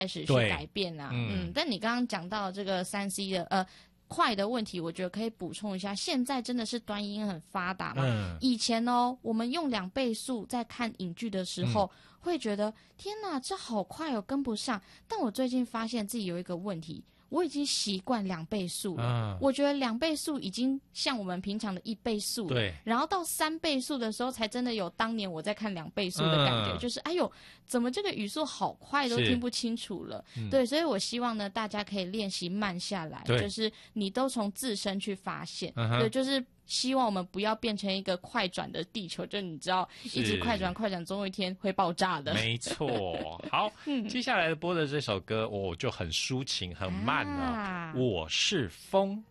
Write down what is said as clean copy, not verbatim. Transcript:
开始去改变啊。但你刚刚讲到这个3C 的快的问题，我觉得可以补充一下，现在真的是短影音很发达嘛。以前我们用2倍速在看影剧的时候，会觉得天哪，这好快哦，跟不上。但我最近发现自己有一个问题，我已经习惯2倍速了。我觉得2倍速已经像我们平常的1倍速了。 对。 然后到3倍速的时候，才真的有当年我在看2倍速的感觉，就是哎呦，怎么这个语速好快，都听不清楚了。对，所以我希望呢，大家可以练习慢下来，就是你都从自身去发现。对，就是希望我们不要变成一个快转的地球，就你知道，一直快转，总有一天会爆炸的。 没错。好，接下来播的这首歌就很抒情，很慢了。我是风。